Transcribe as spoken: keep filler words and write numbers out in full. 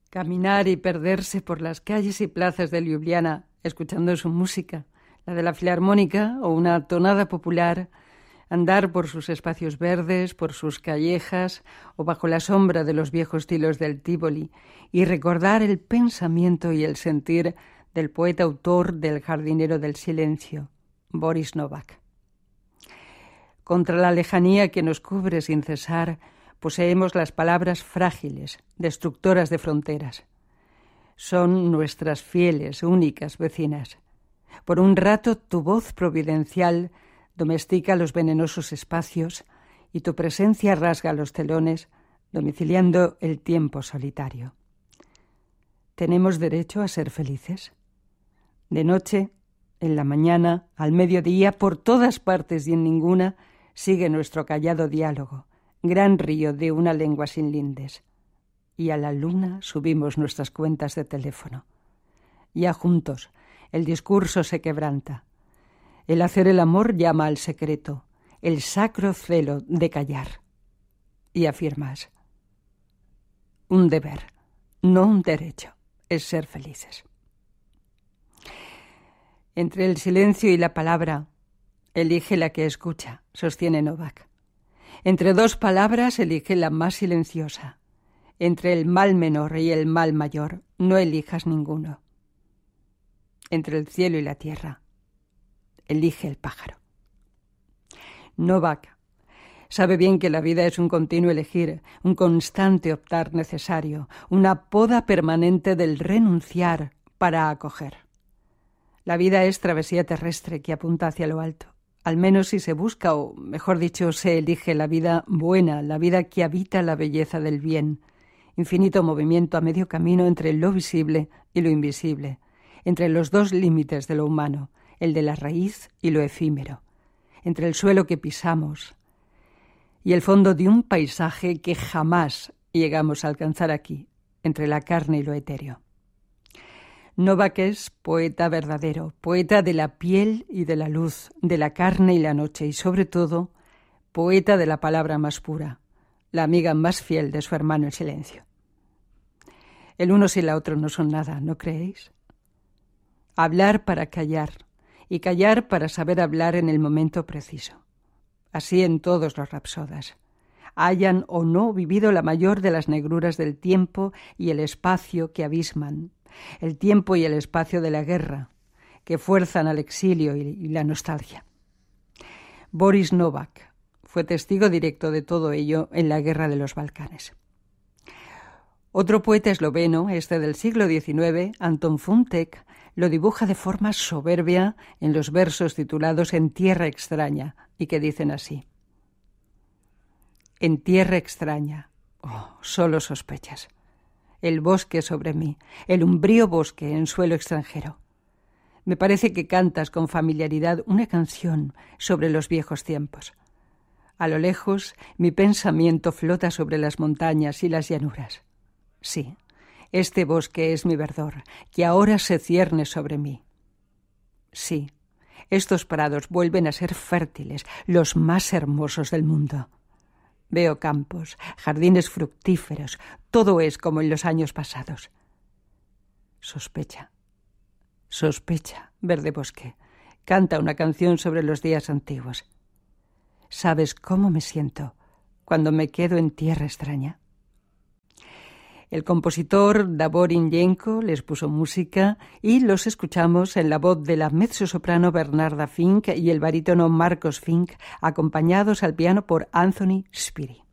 Caminar y perderse por las calles y plazas de Ljubljana, escuchando su música, la de la filarmónica o una tonada popular, andar por sus espacios verdes, por sus callejas o bajo la sombra de los viejos tilos del Tívoli y recordar el pensamiento y el sentir del poeta autor del Jardinero del Silencio, Boris Novak. Contra la lejanía que nos cubre sin cesar, poseemos las palabras frágiles, destructoras de fronteras. Son nuestras fieles, únicas vecinas. Por un rato tu voz providencial domestica los venenosos espacios y tu presencia rasga los telones, domiciliando el tiempo solitario. ¿Tenemos derecho a ser felices? De noche, en la mañana, al mediodía, por todas partes y en ninguna, sigue nuestro callado diálogo, gran río de una lengua sin lindes. Y a la luna subimos nuestras cuentas de teléfono. Ya juntos, el discurso se quebranta. El hacer el amor llama al secreto, el sacro celo de callar. Y afirmas: un deber, no un derecho, es ser felices. Entre el silencio y la palabra, elige la que escucha, sostiene Novak. Entre dos palabras, elige la más silenciosa. Entre el mal menor y el mal mayor, no elijas ninguno. Entre el cielo y la tierra, elige el pájaro. Novak sabe bien que la vida es un continuo elegir, un constante optar necesario, una poda permanente del renunciar para acoger. La vida es travesía terrestre que apunta hacia lo alto. Al menos si se busca, o mejor dicho, se elige la vida buena, la vida que habita la belleza del bien. Infinito movimiento a medio camino entre lo visible y lo invisible, entre los dos límites de lo humano, el de la raíz y lo efímero, entre el suelo que pisamos y el fondo de un paisaje que jamás llegamos a alcanzar aquí, entre la carne y lo etéreo. Novak es poeta verdadero, poeta de la piel y de la luz, de la carne y la noche, y sobre todo, poeta de la palabra más pura, la amiga más fiel de su hermano el silencio. El uno sin la otra no son nada, ¿no creéis? Hablar para callar, y callar para saber hablar en el momento preciso. Así en todos los rapsodas. Hayan o no vivido la mayor de las negruras del tiempo y el espacio que abisman, el tiempo y el espacio de la guerra, que fuerzan al exilio y la nostalgia. Boris Novak fue testigo directo de todo ello en la Guerra de los Balcanes. Otro poeta esloveno, este del siglo diecinueve, Anton Funtek, lo dibuja de forma soberbia en los versos titulados En tierra extraña, y que dicen así: En tierra extraña, oh, solo sospechas. El bosque sobre mí, el umbrío bosque en suelo extranjero. Me parece que cantas con familiaridad una canción sobre los viejos tiempos. A lo lejos, mi pensamiento flota sobre las montañas y las llanuras. Sí, este bosque es mi verdor, que ahora se cierne sobre mí. Sí, estos prados vuelven a ser fértiles, los más hermosos del mundo. Veo campos, jardines fructíferos, todo es como en los años pasados. Sospecha, sospecha, verde bosque, canta una canción sobre los días antiguos. ¿Sabes cómo me siento cuando me quedo en tierra extraña? El compositor Davor Ilyenko les puso música y los escuchamos en la voz de la mezzosoprano Bernarda Fink y el barítono Marcos Fink, acompañados al piano por Anthony Spiri.